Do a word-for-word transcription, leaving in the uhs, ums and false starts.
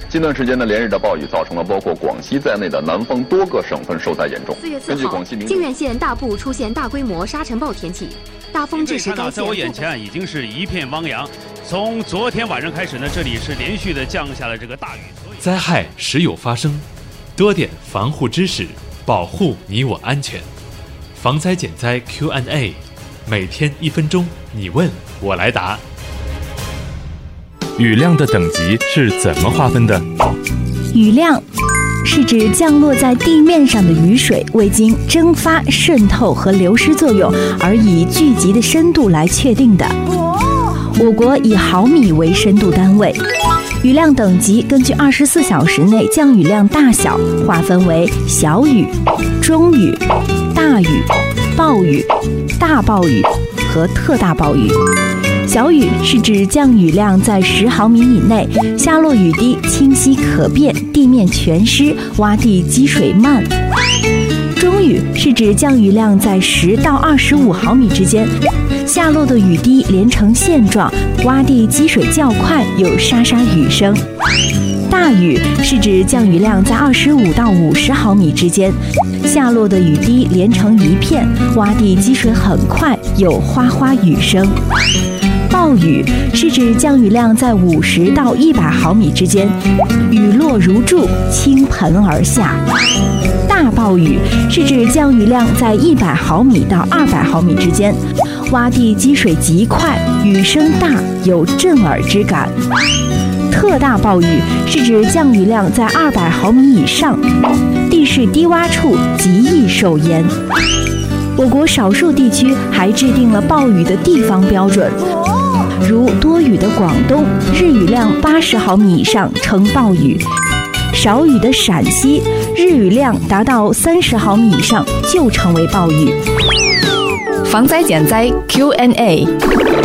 近段时间呢，连日的暴雨造成了包括广西在内的南方多个省份受灾严重。 四月四号，靖远县大部出现大规模沙尘暴天气，大风致使该县。 在我眼前已经是一片汪洋。从昨天晚上开始呢，这里是连续的降下了这个大雨。 灾害时有发生，多点防护知识，保护你我安全。防灾减灾 Q and A， 每天一分钟，你问我来答。 雨量的等级是怎么划分的？ 雨量是指降落在地面上的雨水未经蒸发、渗透和流失作用而以聚集的深度来确定的。我国以毫米为深度单位。雨量等级根据二十四小时内降雨量大小划分为小雨、中雨、大雨、暴雨、大暴雨和特大暴雨。小雨是指降雨量在十毫米以内，下落雨滴清晰可辨，地面全湿，洼地积水慢。中雨是指降雨量在十到二十五毫米之间，下落的雨滴连成线状，洼地积水较快，有沙沙雨声。大雨是指降雨量在二十五到五十毫米之间，下落的雨滴连成一片，洼地积水很快，有哗哗雨声。暴雨是指降雨量在五十到一百毫米之间，雨落如注，倾盆而下。大暴雨是指降雨量在一百毫米到二百毫米之间，洼地积水极快，雨声大，有震耳之感。特大暴雨是指降雨量在二百毫米以上，地势低洼处极易受淹。我国少数地区还制定了暴雨的地方标准，如多雨的广东，日雨量八十毫米以上称暴雨；少雨的陕西，日雨量达到三十毫米以上就成为暴雨。 防灾减灾 Q and A。